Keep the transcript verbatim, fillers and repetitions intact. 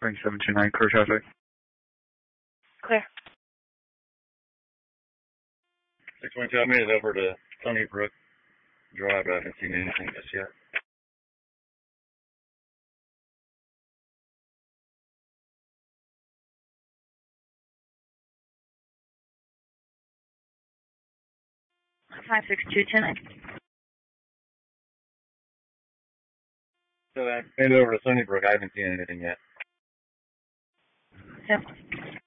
Ring seven two nine, clear traffic. Clear. six one two, I made it over to Sunnybrook Drive. I haven't seen anything just yet. five six two ten. So I made it over to Sunnybrook. I haven't seen anything yet. Yep.